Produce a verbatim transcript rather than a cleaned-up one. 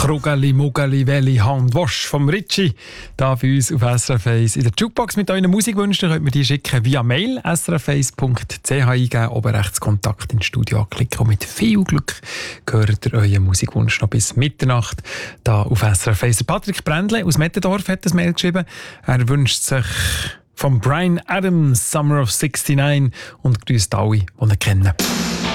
Krugali, Mugali, Welli, Hand, Wasch vom Ritchie. Da bei uns auf S R F eins in der Jukebox mit euren Musikwünschen. Könnt ihr die schicken via Mail s r f eins punkt c h eingeben, oben rechts Kontakt ins Studio anklicken und mit viel Glück gehört ihr euren Musikwunsch noch bis Mitternacht. Da auf S R F eins. Patrick Brändle aus Mettendorf hat das Mail geschrieben. Er wünscht sich von Bryan Adams Summer of sixty-nine und grüßt alle, die ihn kennen.